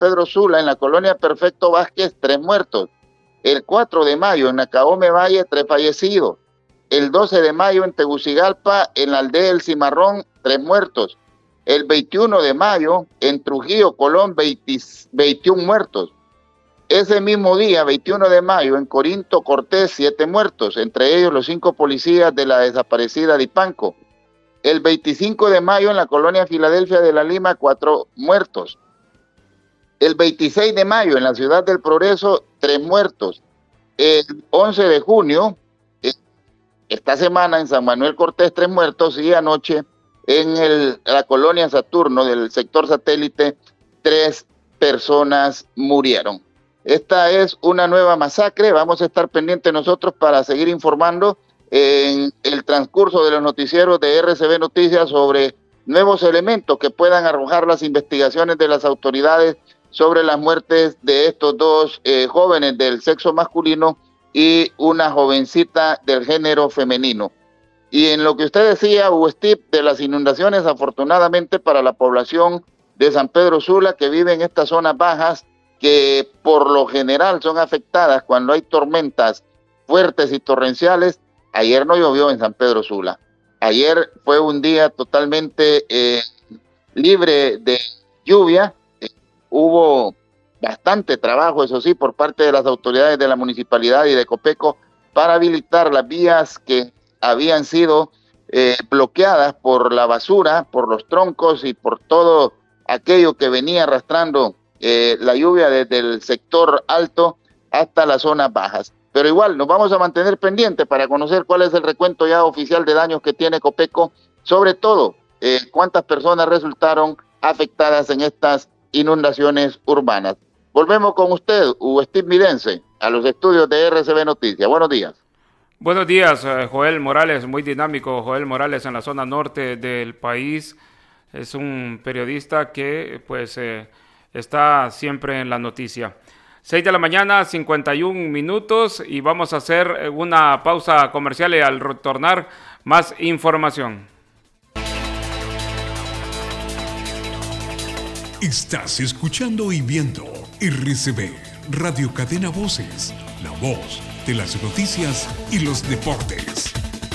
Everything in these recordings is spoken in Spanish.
Pedro Sula, en la colonia Perfecto Vázquez, 3 muertos. El 4 de mayo, en Nacaome Valle, 3 fallecidos. El 12 de mayo, en Tegucigalpa, en la aldea del Cimarrón, 3 muertos. El 21 de mayo, en Trujillo, Colón, 21 muertos. Ese mismo día, 21 de mayo, en Corinto Cortés, 7 muertos, entre ellos los 5 policías de la desaparecida Dipanco. El 25 de mayo, en la colonia Filadelfia de la Lima, 4 muertos. El 26 de mayo, en la ciudad del Progreso, 3 muertos. El 11 de junio, esta semana, en San Manuel Cortés, 3 muertos, y anoche, en la colonia Saturno del sector satélite, 3 personas murieron. Esta es una nueva masacre. Vamos a estar pendientes nosotros para seguir informando en el transcurso de los noticieros de RCB Noticias sobre nuevos elementos que puedan arrojar las investigaciones de las autoridades sobre las muertes de estos 2 jóvenes del sexo masculino y una jovencita del género femenino. Y en lo que usted decía, Hugo Steve, de las inundaciones, afortunadamente para la población de San Pedro Sula, que vive en estas zonas bajas, que por lo general son afectadas cuando hay tormentas fuertes y torrenciales. Ayer no llovió en San Pedro Sula. Ayer fue un día totalmente libre de lluvia. Hubo bastante trabajo, eso sí, por parte de las autoridades de la municipalidad y de Copeco para habilitar las vías que habían sido bloqueadas por la basura, por los troncos y por todo aquello que venía arrastrando la lluvia desde el sector alto hasta las zonas bajas. Pero igual nos vamos a mantener pendientes para conocer cuál es el recuento ya oficial de daños que tiene Copeco, sobre todo cuántas personas resultaron afectadas en estas inundaciones urbanas. Volvemos con usted, Hugo Steve Midense, a los estudios de RCB Noticias. Buenos días. Buenos días, Joel Morales, muy dinámico. Joel Morales en la zona norte del país. Es un periodista que pues está siempre en la noticia. 6 de la mañana, 51 minutos, y vamos a hacer una pausa comercial y al retornar más información. Estás escuchando y viendo RCB, Radio Cadena Voces, la voz de las noticias y los deportes.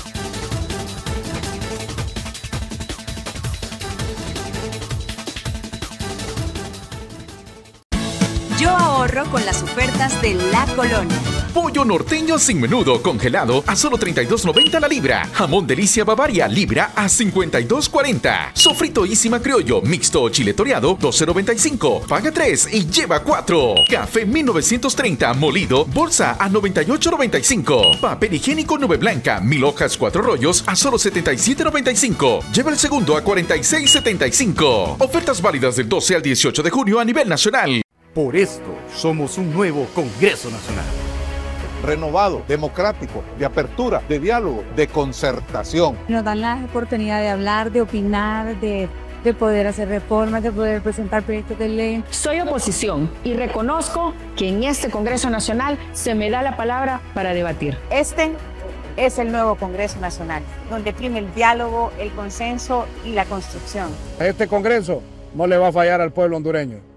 Yo ahorro con las ofertas de La Colonia. Pollo norteño sin menudo congelado a solo $32.90 la libra. Jamón delicia Bavaria libra a $52.40. Sofrito Isima criollo mixto o chile toreado $12.95. Paga 3 y lleva 4. Café 1930 molido bolsa a $98.95. Papel higiénico Nube Blanca 1000 hojas 4 rollos a solo $77.95. Lleva el segundo a $46.75. Ofertas válidas del 12 al 18 de junio a nivel nacional. Por esto somos un nuevo Congreso Nacional. Renovado, democrático, de apertura, de diálogo, de concertación. Nos dan la oportunidad de hablar, de opinar, de poder hacer reformas, de poder presentar proyectos de ley. Soy oposición y reconozco que en este Congreso Nacional se me da la palabra para debatir. Este es el nuevo Congreso Nacional, donde prime el diálogo, el consenso y la construcción. Este Congreso no le va a fallar al pueblo hondureño.